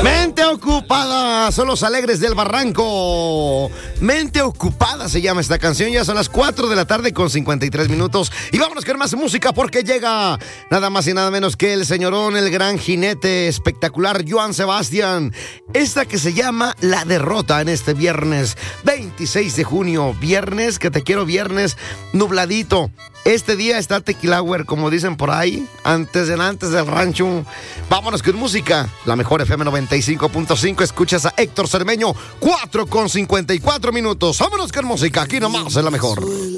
Mente ocupada, son los Alegres del Barranco. Mente ocupada se llama esta canción. Ya son las 4 de la tarde con 53 minutos. Y vámonos con más música porque llega nada más y nada menos que el señorón, el gran jinete espectacular, Joan Sebastián. Esta que se llama La Derrota en este viernes 26 de junio. Viernes, que te quiero, viernes nubladito. Este día está Tequilauer, como dicen por ahí, antes del rancho. Vámonos con música. La mejor FM 95.5. Escuchas a Héctor Cermeño, 4 con 54 minutos. Vámonos con música. Aquí nomás es la mejor.